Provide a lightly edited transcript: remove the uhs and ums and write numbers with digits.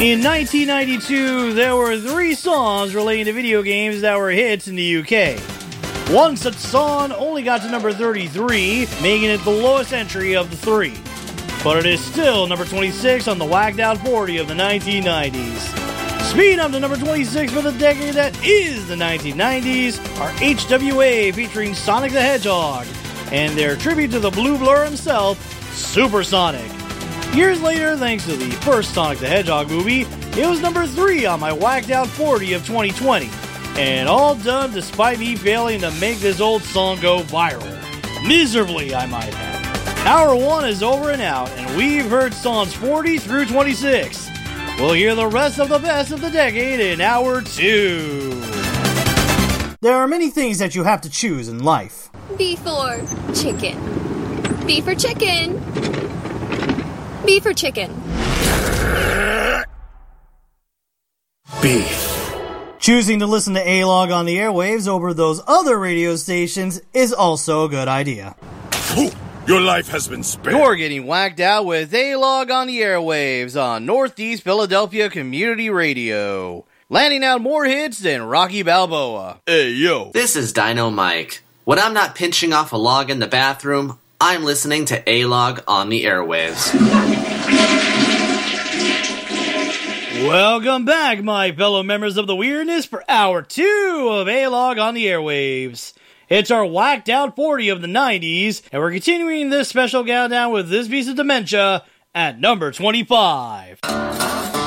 In 1992, there were 3 songs relating to video games that were hits in the UK. One such song only got to number 33, making it the lowest entry of the 3. But it is still number 26 on the Whacked Out 40 of the 1990s. Speeding up to number 26 for the decade that is the 1990s are HWA featuring Sonic the Hedgehog and their tribute to the Blue Blur himself, Supersonic. Years later, thanks to the first Sonic the Hedgehog movie, it was number 3 on my Whacked Out 40 of 2020. And all done despite me failing to make this old song go viral. Miserably, I might add. Hour 1 is over and out, and we've heard songs 40 through 26. We'll hear the rest of the best of the decade in Hour 2. There are many things that you have to choose in life. Beef or chicken? Beef or chicken? Beef or chicken? Beef. Choosing to listen to A-Log on the airwaves over those other radio stations is also a good idea. Your life has been spared. You're getting whacked out with A-Log on the airwaves on Northeast Philadelphia Community Radio. Landing out more hits than Rocky Balboa. Hey, yo. This is Dino Mike. When I'm not pinching off a log in the bathroom, I'm listening to A-Log on the airwaves. Welcome back, my fellow members of the Weirdness, for Hour 2 of A-Log on the airwaves. It's our Whacked Out 40 of the 90s, and we're continuing this special countdown with this piece of dementia at number 25.